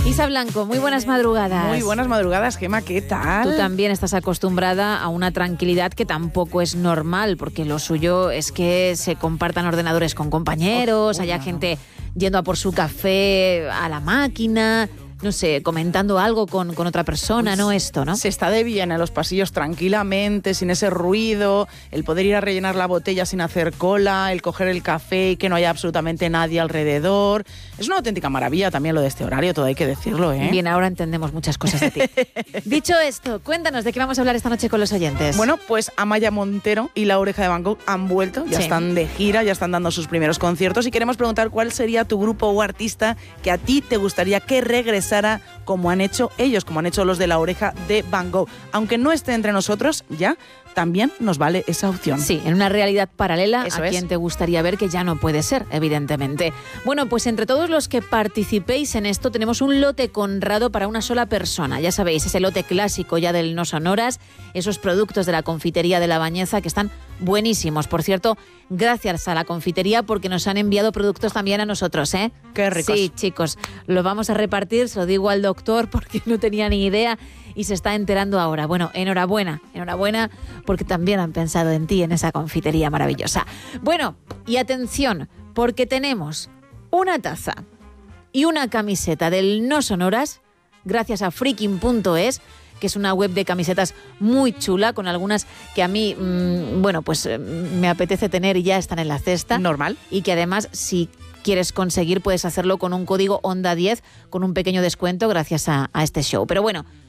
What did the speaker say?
Isa Blanco, muy buenas madrugadas. Muy buenas madrugadas, Gemma, ¿qué tal? Tú también estás acostumbrada a una tranquilidad que tampoco es normal, porque lo suyo es que se compartan ordenadores con compañeros, haya gente yendo a por su café a la máquina, no sé, comentando algo con otra persona, no esto, ¿no? Se está de bien en los pasillos tranquilamente, sin ese ruido, el poder ir a rellenar la botella sin hacer cola, el coger el café y que no haya absolutamente nadie alrededor. Es una auténtica maravilla también lo de este horario, todo hay que decirlo, ¿eh? Bien, ahora entendemos muchas cosas de ti. Dicho esto, cuéntanos de qué vamos a hablar esta noche con los oyentes. Bueno, pues Amaya Montero y La Oreja de Van Gogh han vuelto, ya están de gira, ya están dando sus primeros conciertos y queremos preguntar cuál sería tu grupo o artista que a ti te gustaría que regresara como han hecho ellos, como han hecho los de La Oreja de Van Gogh. Aunque no esté entre nosotros, ya también nos vale esa opción. Sí, en una realidad paralela. Eso a quien te gustaría ver, que ya no puede ser, evidentemente. Bueno, pues entre todos los que participéis en esto tenemos un lote Conrado para una sola persona. Ya sabéis, ese lote clásico ya del No Sonoras, esos productos de la confitería de La Bañeza que están buenísimos. Por cierto, gracias a la confitería porque nos han enviado productos también a nosotros, ¿eh? Qué ricos. Sí, chicos, lo vamos a repartir, se lo digo al doctor porque no tenía ni idea y se está enterando ahora. Bueno, enhorabuena porque también han pensado en ti, en esa confitería maravillosa. Bueno, y atención, porque tenemos una taza y una camiseta del No Sonoras gracias a freaking.es, que es una web de camisetas muy chula, con algunas que a mí, me apetece tener y ya están en la cesta. Normal. Y que además, si quieres conseguir, puedes hacerlo con un código ONDA10, con un pequeño descuento gracias a este show. Pero bueno,